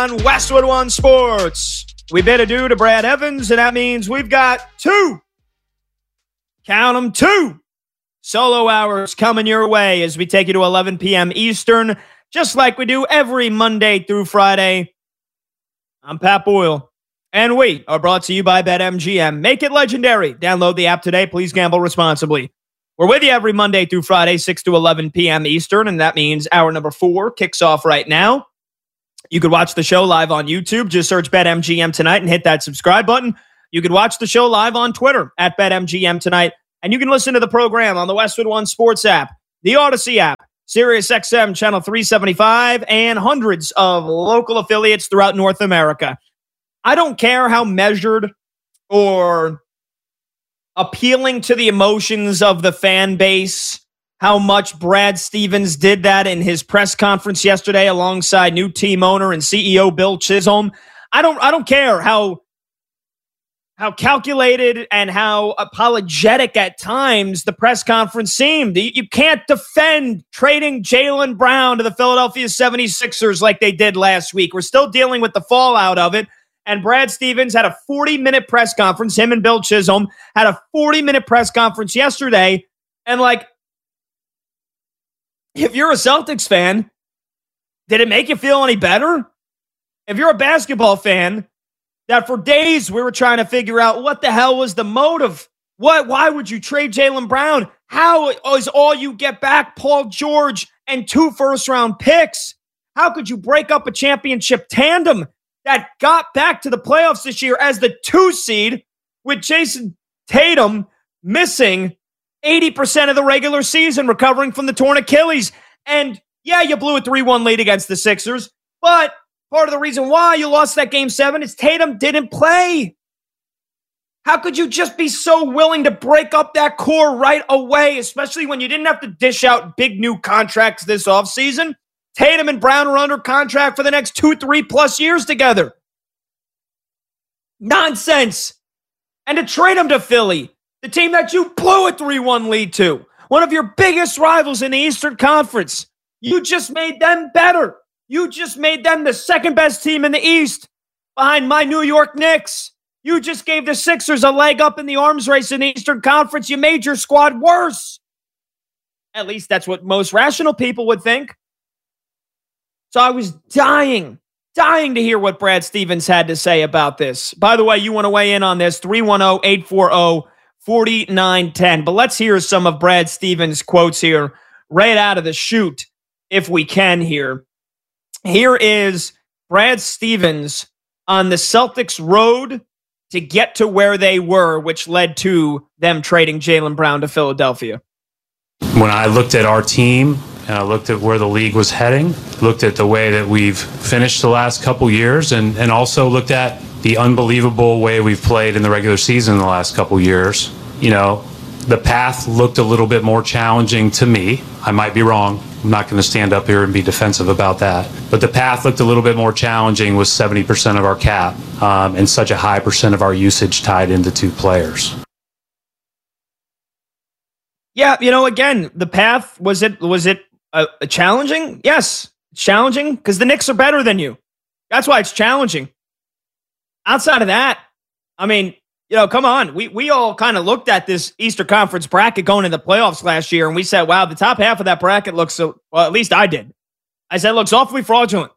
on Westwood One Sports. We bid adieu to Brad Evans, and that means we've got two, count them, two solo hours coming your way as we take you to 11 p.m. Eastern, just like we do every Monday through Friday. I'm Pat Boyle, and we are brought to you by BetMGM. Make it legendary. Download the app today. Please gamble responsibly. We're with you every Monday through Friday, 6 to 11 p.m. Eastern, and that means hour number 4 kicks off right now. You could watch the show live on YouTube. Just search BetMGM Tonight and hit that subscribe button. You could watch the show live on Twitter at BetMGM Tonight, and you can listen to the program on the Westwood One Sports app, the Odyssey app, SiriusXM Channel 375, and hundreds of local affiliates throughout North America. I don't care how measured or appealing to the emotions of the fan base, how much Brad Stevens did that in his press conference yesterday alongside new team owner and CEO Bill Chisholm. I don't care how calculated and how apologetic at times the press conference seemed. You can't defend trading Jaylen Brown to the Philadelphia 76ers like they did last week. We're still dealing with the fallout of it. And Brad Stevens had a 40-minute press conference. Him and Bill Chisholm had a 40-minute press conference yesterday. And if you're a Celtics fan, did it make you feel any better? If you're a basketball fan, that for days we were trying to figure out what the hell was the motive. Why would you trade Jaylen Brown? How is all you get back Paul George and 2 first-round picks? How could you break up a championship tandem that got back to the playoffs this year as the 2 seed with Jason Tatum missing 80% of the regular season, recovering from the torn Achilles? And yeah, you blew a 3-1 lead against the Sixers, but part of the reason why you lost that Game 7 is Tatum didn't play. How could you just be so willing to break up that core right away, especially when you didn't have to dish out big new contracts this offseason? Tatum and Brown are under contract for the next 2-3+ years together. Nonsense. And to trade them to Philly, the team that you blew a 3-1 lead to, one of your biggest rivals in the Eastern Conference, you just made them better. You just made them the second best team in the East behind my New York Knicks. You just gave the Sixers a leg up in the arms race in the Eastern Conference. You made your squad worse. At least that's what most rational people would think. So I was dying to hear what Brad Stevens had to say about this. By the way, you want to weigh in on this, 310-840-4910. But let's hear some of Brad Stevens' quotes here right out of the chute, if we can here. Here is Brad Stevens on the Celtics' road to get to where they were, which led to them trading Jaylen Brown to Philadelphia. When I looked at our team and I looked at where the league was heading, looked at the way that we've finished the last couple years, and also looked at the unbelievable way we've played in the regular season in the last couple years, the path looked a little bit more challenging to me. I might be wrong. I'm not going to stand up here and be defensive about that. But the path looked a little bit more challenging with 70% of our cap and such a high percent of our usage tied into 2 players. Yeah, again, the path, was it challenging? Yes, it's challenging because the Knicks are better than you. That's why it's challenging. Outside of that, come on. We all kind of looked at this Eastern Conference bracket going into the playoffs last year, and we said, wow, the top half of that bracket looks so, well, at least I did. I said, it looks awfully fraudulent.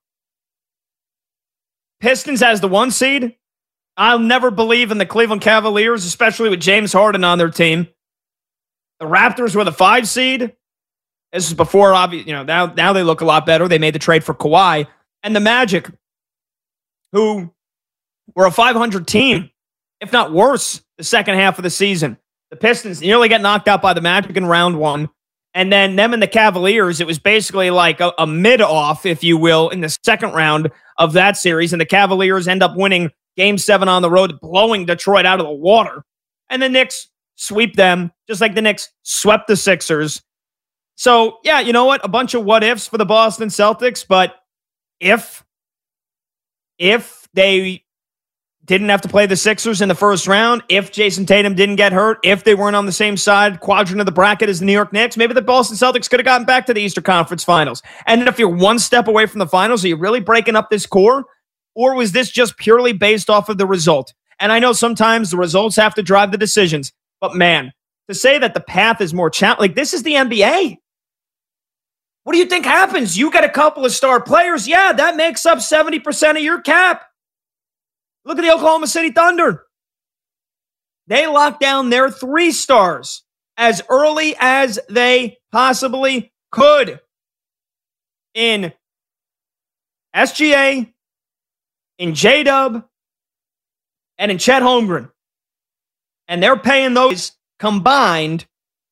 Pistons as the 1 seed. I'll never believe in the Cleveland Cavaliers, especially with James Harden on their team. The Raptors were the 5 seed. This is before, now they look a lot better. They made the trade for Kawhi. And the Magic, who were a 500 team, if not worse, the second half of the season. The Pistons nearly get knocked out by the Magic in round 1. And then them and the Cavaliers, it was basically like a mid-off, if you will, in the second round of that series. And the Cavaliers end up winning Game 7 on the road, blowing Detroit out of the water. And the Knicks sweep them, just like the Knicks swept the Sixers. So, yeah, you know what? A bunch of what-ifs for the Boston Celtics. But if they didn't have to play the Sixers in the first round, if Jason Tatum didn't get hurt, if they weren't on the same side quadrant of the bracket as the New York Knicks, maybe the Boston Celtics could have gotten back to the Eastern Conference Finals. And if you're one step away from the finals, are you really breaking up this core? or was this just purely based off of the result? And I know sometimes the results have to drive the decisions, but man, to say that the path is more challenging, like this is the NBA. What do you think happens? You get a couple of star players. Yeah, that makes up 70% of your cap. Look at the Oklahoma City Thunder. They locked down their 3 stars as early as they possibly could in SGA, in J-Dub, and in Chet Holmgren. And they're paying those combined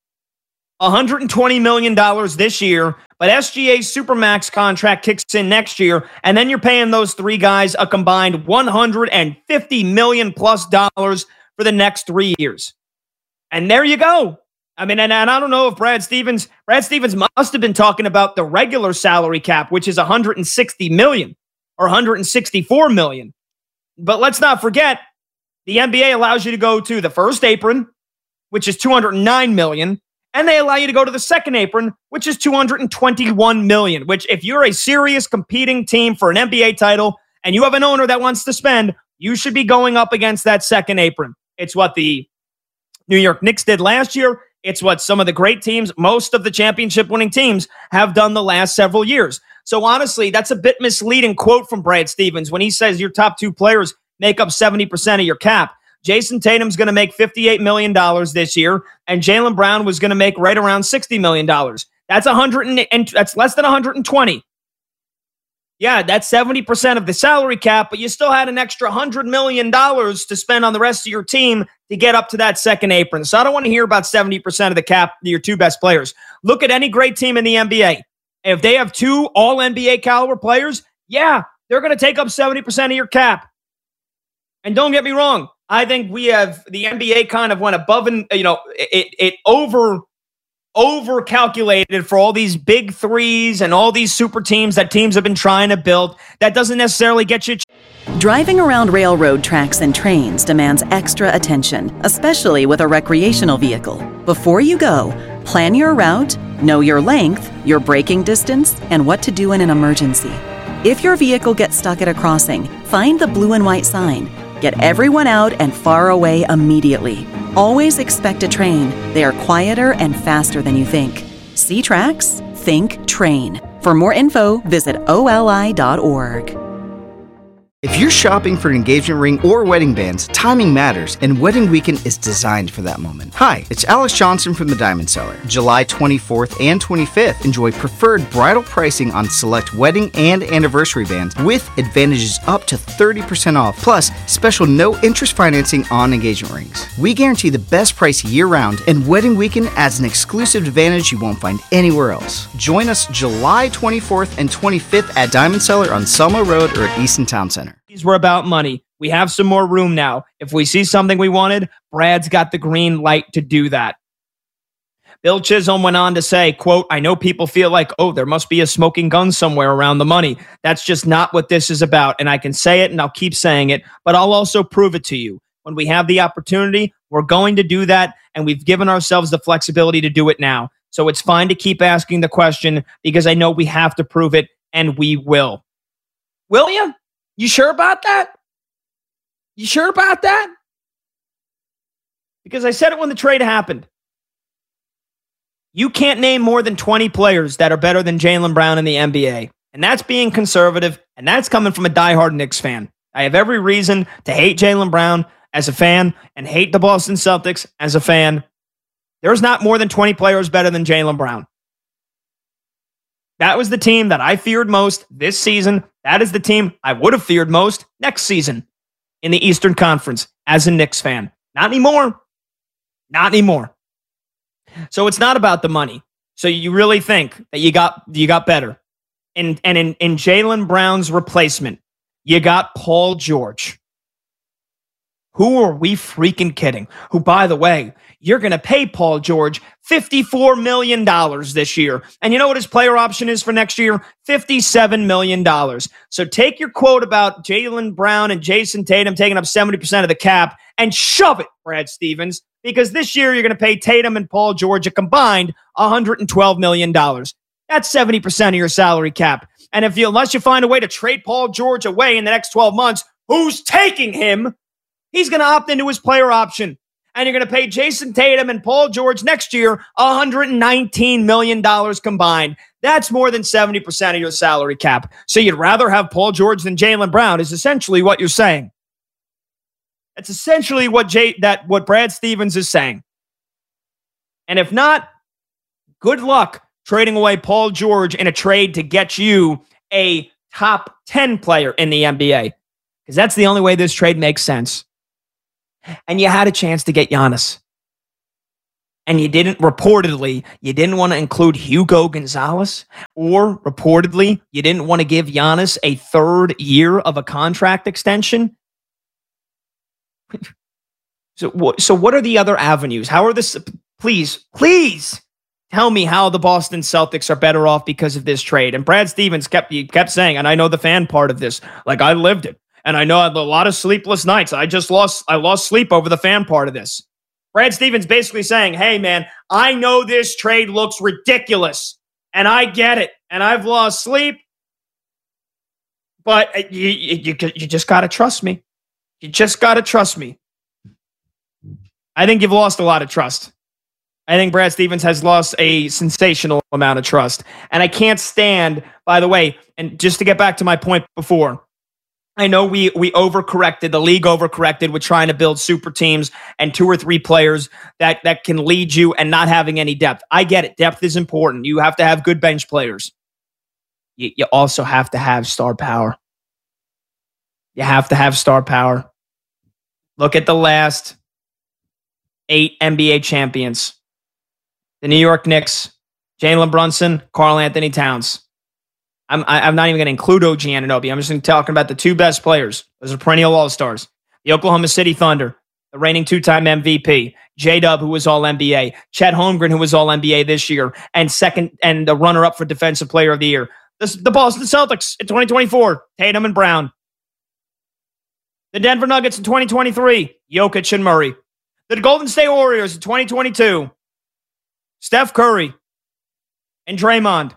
$120 million this year, but SGA's Supermax contract kicks in next year, and then you're paying those 3 guys a combined $150 million plus for the next 3 years. And there you go. I mean, and I don't know if Brad Stevens must have been talking about the regular salary cap, which is $160 million or $164 million. But let's not forget, the NBA allows you to go to the first apron, which is $209 million, and they allow you to go to the second apron, which is $221 million, which if you're a serious competing team for an NBA title and you have an owner that wants to spend, you should be going up against that second apron. It's what the New York Knicks did last year. It's what some of the great teams, most of the championship-winning teams, have done the last several years. So honestly, that's a bit misleading quote from Brad Stevens when he says your top 2 players make up 70% of your cap. Jason Tatum's going to make $58 million this year, and Jaylen Brown was going to make right around $60 million. That's less than 120. Yeah, that's 70% of the salary cap, but you still had an extra $100 million to spend on the rest of your team to get up to that second apron. So I don't want to hear about 70% of the cap, your 2 best players. Look at any great team in the NBA. If they have 2 all-NBA caliber players, yeah, they're going to take up 70% of your cap. And don't get me wrong, I think we have the NBA kind of went above and, it over calculated for all these big threes and all these super teams that teams have been trying to build. That doesn't necessarily get you. Driving around railroad tracks and trains demands extra attention, especially with a recreational vehicle. Before you go, plan your route, know your length, your braking distance, and what to do in an emergency. If your vehicle gets stuck at a crossing, find the blue and white sign. Get everyone out and far away immediately. Always expect a train. They are quieter and faster than you think. See tracks? Think train. For more info, visit oli.org. If you're shopping for an engagement ring or wedding bands, timing matters, and Wedding Weekend is designed for that moment. Hi, it's Alex Johnson from The Diamond Seller. July 24th and 25th, enjoy preferred bridal pricing on select wedding and anniversary bands with advantages up to 30% off, plus special no-interest financing on engagement rings. We guarantee the best price year-round, and Wedding Weekend adds an exclusive advantage you won't find anywhere else. Join us July 24th and 25th at Diamond Seller on Selma Road or at Easton Town Center. These were about money. We have some more room now. If we see something we wanted, Brad's got the green light to do that. Bill Chisholm went on to say, quote, I know people feel like, oh, there must be a smoking gun somewhere around the money. That's just not what this is about. And I can say it and I'll keep saying it, but I'll also prove it to you. When we have the opportunity, we're going to do that. And we've given ourselves the flexibility to do it now. So it's fine to keep asking the question because I know we have to prove it and we will. Will you? You sure about that? You sure about that? Because I said it when the trade happened. You can't name more than 20 players that are better than Jaylen Brown in the NBA. And that's being conservative, and that's coming from a diehard Knicks fan. I have every reason to hate Jaylen Brown as a fan and hate the Boston Celtics as a fan. There's not more than 20 players better than Jaylen Brown. That was the team that I feared most this season. That is the team I would have feared most next season in the Eastern Conference as a Knicks fan. Not anymore. Not anymore. So it's not about the money. So you really think that you got better. And in Jaylen Brown's replacement, you got Paul George. Who are we freaking kidding? Who, by the way, you're going to pay Paul George $54 million this year. And you know what his player option is for next year? $57 million. So take your quote about Jaylen Brown and Jason Tatum taking up 70% of the cap and shove it, Brad Stevens, because this year you're going to pay Tatum and Paul George a combined $112 million. That's 70% of your salary cap. And unless you find a way to trade Paul George away in the next 12 months, who's taking him? He's going to opt into his player option. And you're going to pay Jason Tatum and Paul George next year $119 million combined. That's more than 70% of your salary cap. So you'd rather have Paul George than Jaylen Brown is essentially what you're saying. That's essentially what Brad Stevens is saying. And if not, good luck trading away Paul George in a trade to get you a top 10 player in the NBA. Because that's the only way this trade makes sense. And you had a chance to get Giannis. And you didn't want to include Hugo Gonzalez, or reportedly, you didn't want to give Giannis a third year of a contract extension. So what are the other avenues? How are this? Please tell me how the Boston Celtics are better off because of this trade. And Brad Stevens kept saying, and I know the fan part of this, like I lived it. And I know I had a lot of sleepless nights. I lost sleep over the fan part of this. Brad Stevens basically saying, hey, man, I know this trade looks ridiculous, and I get it, and I've lost sleep, but you just got to trust me. You just got to trust me. I think you've lost a lot of trust. I think Brad Stevens has lost a sensational amount of trust. And I can't stand, by the way, and just to get back to my point before, I know we overcorrected, the league overcorrected with trying to build super teams and 2 or 3 players that can lead you and not having any depth. I get it. Depth is important. You have to have good bench players. You also have to have star power. You have to have star power. Look at the last 8 NBA champions. The New York Knicks, Jalen Brunson, Karl Anthony Towns. I'm not even going to include OG Anunoby. I'm just talking about the 2 best players. Those are perennial all-stars. The Oklahoma City Thunder, the reigning 2-time MVP. J-Dub, who was All-NBA. Chet Holmgren, who was All-NBA this year. And the runner-up for Defensive Player of the Year. The Boston Celtics in 2024, Tatum and Brown. The Denver Nuggets in 2023, Jokic and Murray. The Golden State Warriors in 2022, Steph Curry and Draymond.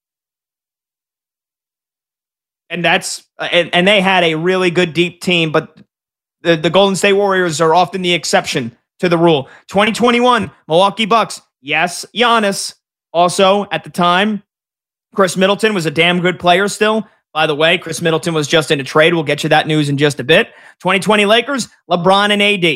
And and they had a really good deep team, but the Golden State Warriors are often the exception to the rule. 2021, Milwaukee Bucks. Yes, Giannis. Also, at the time, Chris Middleton was a damn good player still. By the way, Chris Middleton was just in a trade. We'll get you that news in just a bit. 2020 Lakers, LeBron and AD.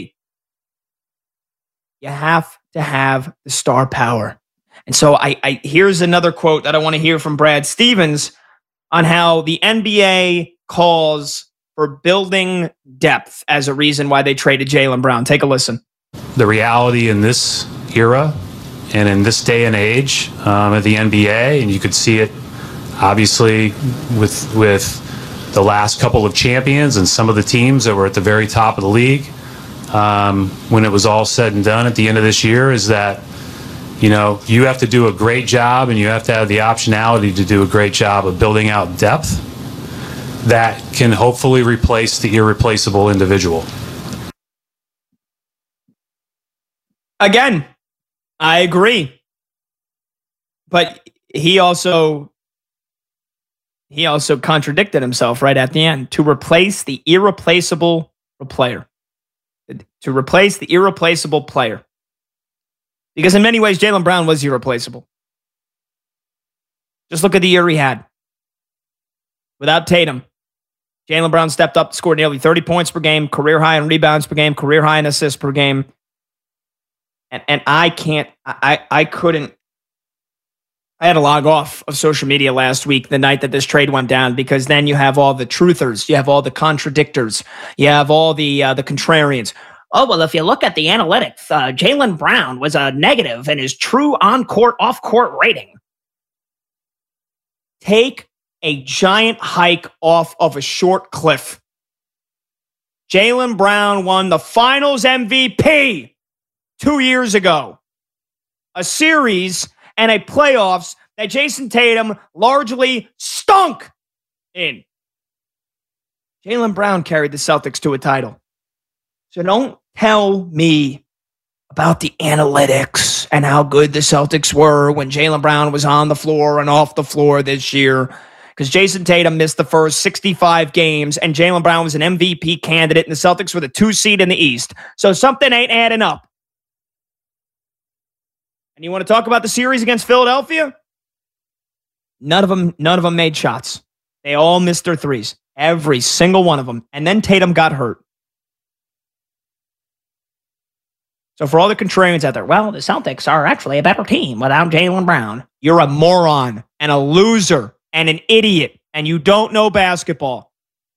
You have to have the star power. And so I here's another quote that I want to hear from Brad Stevens on how the NBA calls for building depth as a reason why they traded Jaylen Brown. Take a listen. The reality in this era and in this day and age at the NBA, and you could see it obviously with the last couple of champions and some of the teams that were at the very top of the league, when it was all said and done at the end of this year, is that you have to do a great job, and you have to have the optionality to do a great job of building out depth that can hopefully replace the irreplaceable individual. Again, I agree. But he also contradicted himself right at the end. To replace the irreplaceable player. To replace the irreplaceable player. Because in many ways, Jaylen Brown was irreplaceable. Just look at the year he had. Without Tatum, Jaylen Brown stepped up, scored nearly 30 points per game, career high in rebounds per game, career high in assists per game. And I couldn't. I had to log off of social media last week, the night that this trade went down, because then you have all the truthers, you have all the contradictors, you have all the contrarians. Oh, well, if you look at the analytics, Jaylen Brown was a negative in his true on-court, off-court rating. Take a giant hike off of a short cliff. Jaylen Brown won the Finals MVP 2 years ago. A series and a playoffs that Jason Tatum largely stunk in. Jaylen Brown carried the Celtics to a title. So don't tell me about the analytics and how good the Celtics were when Jaylen Brown was on the floor and off the floor this year, because Jason Tatum missed the first 65 games, and Jaylen Brown was an MVP candidate, and the Celtics were the 2 seed in the East. So something ain't adding up. And you want to talk about the series against Philadelphia? None of them made shots. They all missed their threes. Every single one of them. And then Tatum got hurt. So for all the contrarians out there, well, the Celtics are actually a better team without Jaylen Brown. You're a moron and a loser and an idiot, and you don't know basketball.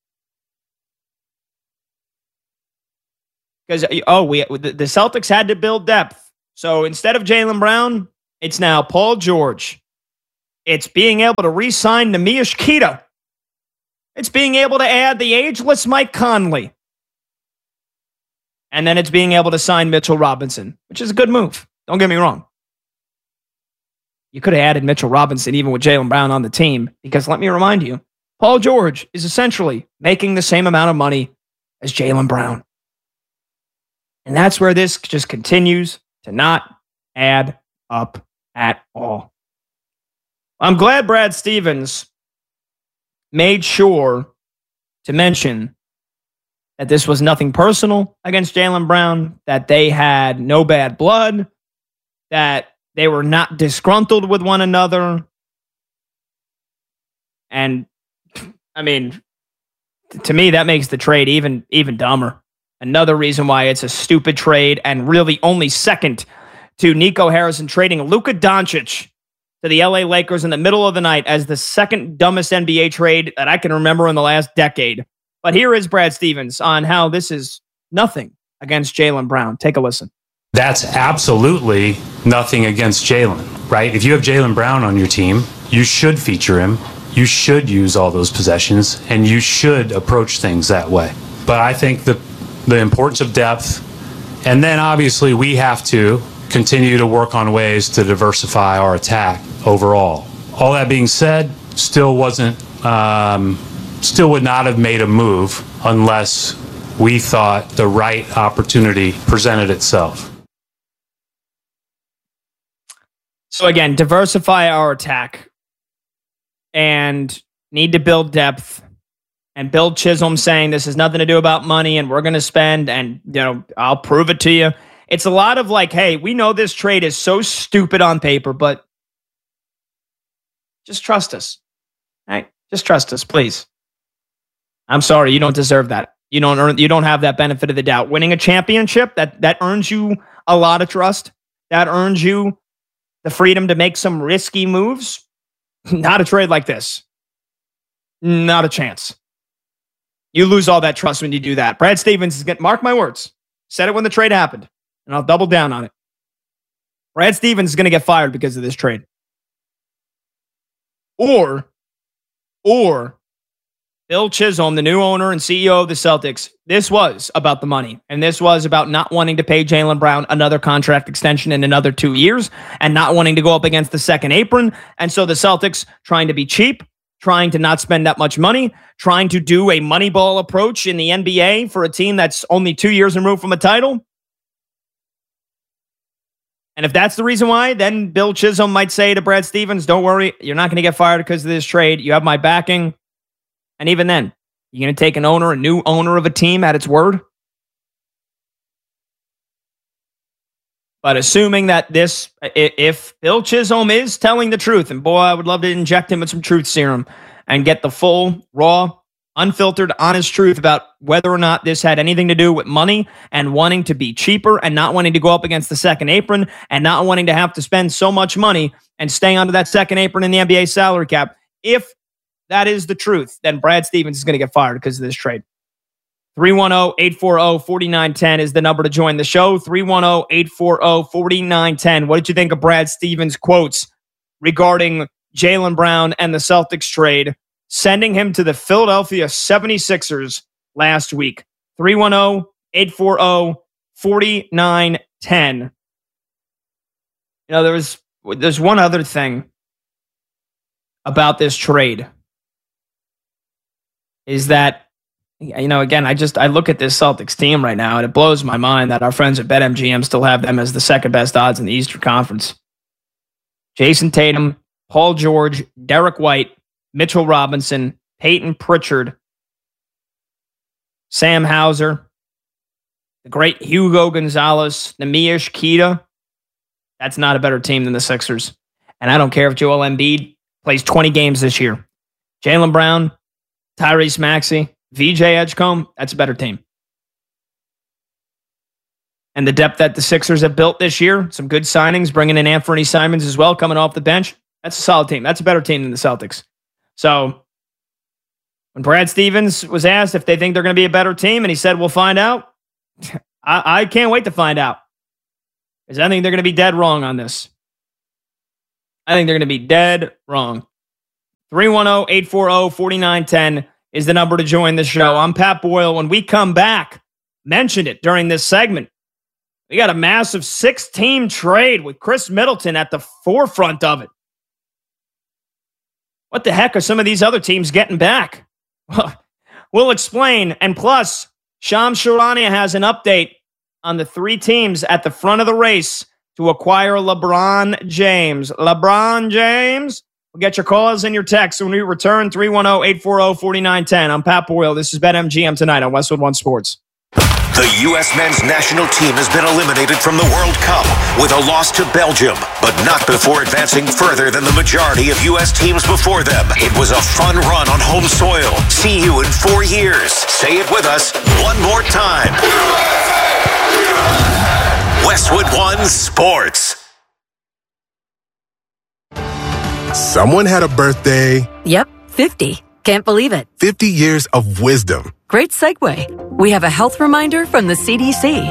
Because, the Celtics had to build depth. So instead of Jaylen Brown, it's now Paul George. It's being able to re-sign Neemias Queta. It's being able to add the ageless Mike Conley. And then it's being able to sign Mitchell Robinson, which is a good move. Don't get me wrong. You could have added Mitchell Robinson even with Jaylen Brown on the team, because let me remind you, Paul George is essentially making the same amount of money as Jaylen Brown. And that's where this just continues to not add up at all. I'm glad Brad Stevens made sure to mention that this was nothing personal against Jaylen Brown, that they had no bad blood, that they were not disgruntled with one another. And, I mean, to me, that makes the trade even dumber. Another reason why it's a stupid trade, and really only second to Nico Harrison trading Luka Doncic to the LA Lakers in the middle of the night as the second dumbest NBA trade that I can remember in the last decade. But here is Brad Stevens on how this is nothing against Jaylen Brown. Take a listen. That's absolutely nothing against Jaylen, right? If you have Jaylen Brown on your team, you should feature him. You should use all those possessions, and you should approach things that way. But I think the importance of depth, and then obviously we have to continue to work on ways to diversify our attack overall. All that being said, still would not have made a move unless we thought the right opportunity presented itself. So again, diversify our attack and need to build depth. And Bill Chisholm saying this has nothing to do about money and we're going to spend and, I'll prove it to you. It's a lot of like, hey, we know this trade is so stupid on paper, but just trust us. All right? Just trust us, please. I'm sorry, you don't deserve that. You don't have that benefit of the doubt. Winning a championship, that earns you a lot of trust. That earns you the freedom to make some risky moves. Not a trade like this. Not a chance. You lose all that trust when you do that. Brad Stevens is going to, mark my words, said it when the trade happened, and I'll double down on it. Brad Stevens is going to get fired because of this trade. Or Bill Chisholm, the new owner and CEO of the Celtics, this was about the money, and this was about not wanting to pay Jaylen Brown another contract extension in another 2 years, and not wanting to go up against the second apron, and so the Celtics trying to be cheap, trying to not spend that much money, trying to do a Moneyball approach in the NBA for a team that's only 2 years removed from a title. And if that's the reason why, then Bill Chisholm might say to Brad Stevens, don't worry, you're not going to get fired because of this trade. You have my backing. And even then, you're going to take a new owner of a team at its word? But assuming that if Bill Chisholm is telling the truth, and boy, I would love to inject him with some truth serum and get the full, raw, unfiltered, honest truth about whether or not this had anything to do with money and wanting to be cheaper and not wanting to go up against the second apron and not wanting to have to spend so much money and stay under that second apron in the NBA salary cap. If that is the truth, then Brad Stevens is going to get fired because of this trade. 310-840-4910 is the number to join the show. 310-840-4910. What did you think of Brad Stevens' quotes regarding Jaylen Brown and the Celtics trade, sending him to the Philadelphia 76ers last week? 310-840-4910. There's one other thing about this trade is that, again, I look at this Celtics team right now, and it blows my mind that our friends at BetMGM still have them as the second best odds in the Eastern Conference. Jason Tatum, Paul George, Derek White, Mitchell Robinson, Peyton Pritchard, Sam Hauser, the great Hugo Gonzalez, Neemias Queta. That's not a better team than the Sixers. And I don't care if Joel Embiid plays 20 games this year. Jaylen Brown, Tyrese Maxey, VJ Edgecombe, that's a better team. And the depth that the Sixers have built this year, some good signings, bringing in Anthony Simons as well, coming off the bench. That's a solid team. That's a better team than the Celtics. So when Brad Stevens was asked if they think they're going to be a better team, and he said, we'll find out, I can't wait to find out. Because I think they're going to be dead wrong on this. I think they're going to be dead wrong. 310-840-4910 is the number to join the show. I'm Pat Boyle. When we come back, mentioned it during this segment, we got a massive 6-team trade with Chris Middleton at the forefront of it. What the heck are some of these other teams getting back? We'll explain. And plus, Shams Charania has an update on the 3 teams at the front of the race to acquire LeBron James. LeBron James. We'll get your calls and your texts when we return. 310-840-4910. I'm Pat Boyle. This is BetMGM tonight on Westwood One Sports. The U.S. men's national team has been eliminated from the World Cup with a loss to Belgium, but not before advancing further than the majority of U.S. teams before them. It was a fun run on home soil. See you in 4 years. Say it with us one more time. Westwood One Sports. Someone had a birthday. Yep, 50. Can't believe it. 50 years of wisdom. Great segue. We have a health reminder from the CDC.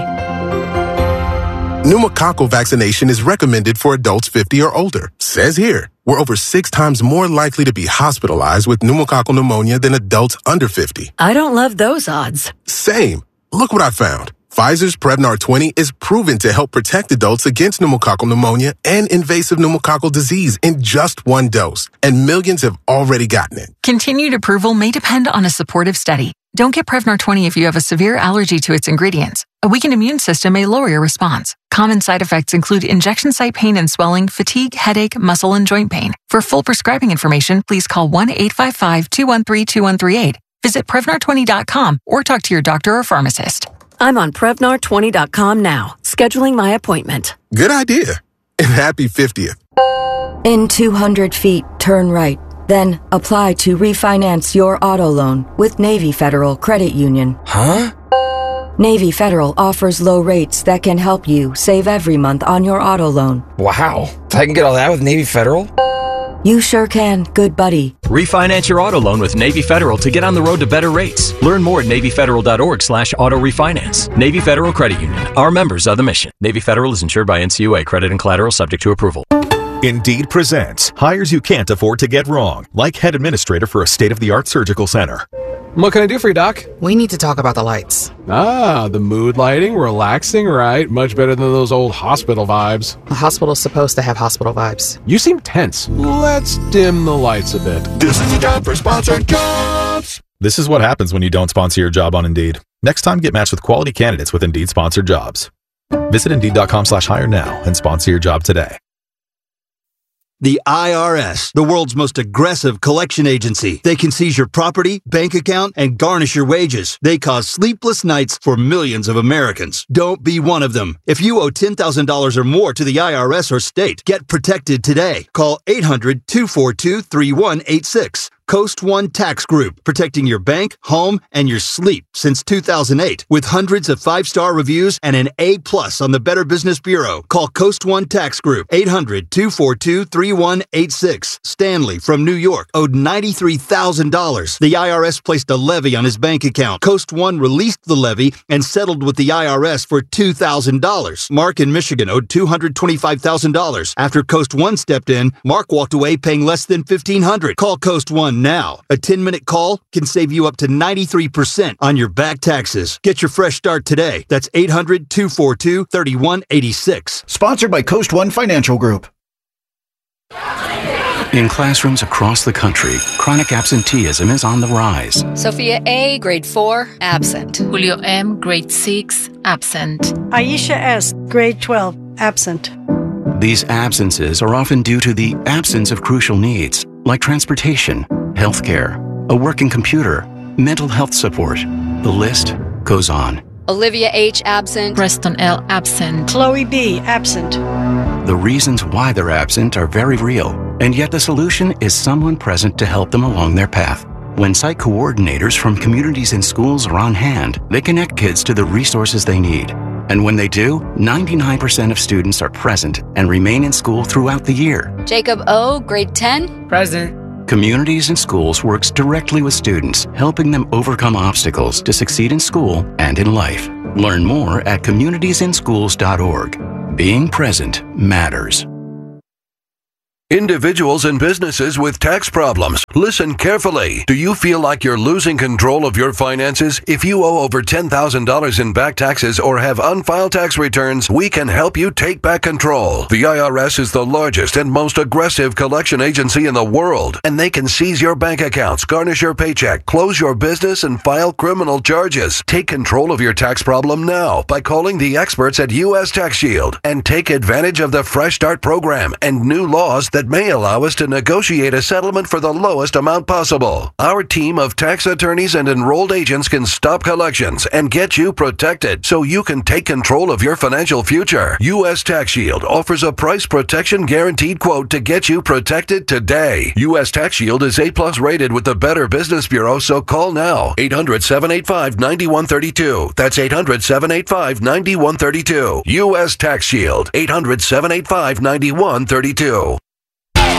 Pneumococcal vaccination is recommended for adults 50 or older. Says here, we're over 6 times more likely to be hospitalized with pneumococcal pneumonia than adults under 50. I don't love those odds. Same. Look what I found. Pfizer's Prevnar 20 is proven to help protect adults against pneumococcal pneumonia and invasive pneumococcal disease in just 1 dose, and millions have already gotten it. Continued approval may depend on a supportive study. Don't get Prevnar 20 if you have a severe allergy to its ingredients. A weakened immune system may lower your response. Common side effects include injection site pain and swelling, fatigue, headache, muscle, and joint pain. For full prescribing information, please call 1-855-213-2138. Visit Prevnar20.com or talk to your doctor or pharmacist. I'm on Prevnar20.com now, scheduling my appointment. Good idea. And happy 50th. In 200 feet, turn right. Then apply to refinance your auto loan with Navy Federal Credit Union. Huh? Navy Federal offers low rates that can help you save every month on your auto loan. Wow. I can get all that with Navy Federal? You sure can, good buddy. Refinance your auto loan with Navy Federal to get on the road to better rates. Learn more at NavyFederal.org/auto refinance. Navy Federal Credit Union. Our members are the mission. Navy Federal is insured by NCUA. Credit and collateral subject to approval. Indeed presents hires you can't afford to get wrong, like head administrator for a state-of-the-art surgical center. What can I do for you, Doc? We need to talk about the lights. Ah, the mood lighting, relaxing, right? Much better than those old hospital vibes. The hospital's supposed to have hospital vibes. You seem tense. Let's dim the lights a bit. This is the time for sponsored jobs. This is what happens when you don't sponsor your job on Indeed. Next time, get matched with quality candidates with Indeed sponsored jobs. Visit Indeed.com/hire now and sponsor your job today. The IRS, the world's most aggressive collection agency. They can seize your property, bank account, and garnish your wages. They cause sleepless nights for millions of Americans. Don't be one of them. If you owe $10,000 or more to the IRS or state, get protected today. Call 800-242-3186. Coast One Tax Group, protecting your bank, home, and your sleep since 2008. With hundreds of 5-star reviews and an A+ on the Better Business Bureau. Call Coast One Tax Group, 800-242-3186. Stanley from New York owed $93,000. The IRS placed a levy on his bank account. Coast One released the levy and settled with the IRS for $2,000. Mark in Michigan owed $225,000. After Coast One stepped in, Mark walked away paying less than $1,500. Call Coast One now. A 10-minute call can save you up to 93% on your back taxes. Get your fresh start today. That's 800-242-3186. Sponsored by Coast One Financial Group. In classrooms across the country, chronic absenteeism is on the rise. Sophia A., grade 4, absent. Julio M., grade 6, absent. Aisha S., grade 12, absent. These absences are often due to the absence of crucial needs, like transportation, healthcare, a working computer, mental health support. The list goes on. Olivia H. absent. Preston L. absent. Chloe B. absent. The reasons why they're absent are very real, and yet the solution is someone present to help them along their path. When site coordinators from communities and schools are on hand, they connect kids to the resources they need. And when they do, 99% of students are present and remain in school throughout the year. Jacob O., grade 10. Present. Communities and Schools works directly with students, helping them overcome obstacles to succeed in school and in life. Learn more at communitiesandschools.org. Being present matters. Individuals and businesses with tax problems, listen carefully. Do you feel like you're losing control of your finances? If you owe over $10,000 in back taxes or have unfiled tax returns, we can help you take back control. The IRS is the largest and most aggressive collection agency in the world, and they can seize your bank accounts, garnish your paycheck, close your business, and file criminal charges. Take control of your tax problem now by calling the experts at U.S. Tax Shield and take advantage of the Fresh Start program and new laws that may allow us to negotiate a settlement for the lowest amount possible. Our team of tax attorneys and enrolled agents can stop collections and get you protected so you can take control of your financial future. U.S. Tax Shield offers a price protection guaranteed quote to get you protected today. U.S. Tax Shield is A+ rated with the Better Business Bureau, so call now. 800-785-9132. That's 800-785-9132. U.S. Tax Shield. 800-785-9132.